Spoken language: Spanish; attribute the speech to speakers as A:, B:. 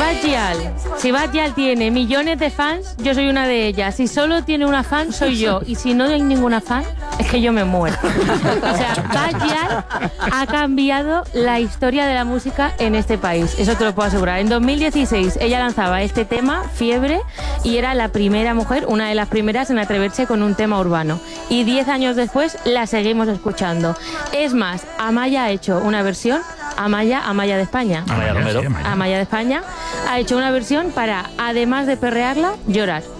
A: Si Bad Gyal tiene millones de fans, yo soy una de ellas. Si solo tiene una fan, soy yo. Y si no hay ninguna fan, es que yo me muero. O sea, Bad Gyal ha cambiado la historia de la música en este país. Eso te lo puedo asegurar. En 2016 ella lanzaba este tema, Fiebre, y era la primera mujer, una de las primeras en atreverse con un tema urbano. Y 10 años después la seguimos escuchando. Es más, Amaya ha hecho una versión, Amaya de España.
B: Amaya Romero.
A: Amaya de España ha hecho una versión para, además de perrearla, llorar.